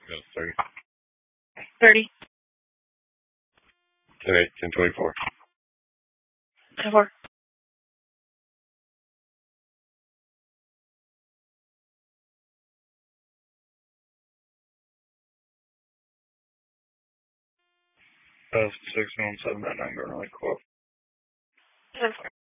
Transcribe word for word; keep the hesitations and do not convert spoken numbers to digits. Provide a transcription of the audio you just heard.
Yes, thirty. thirty. ten eight, ten twenty-four. ten four. Uh, six one seven nine nine, going really cool. ten four.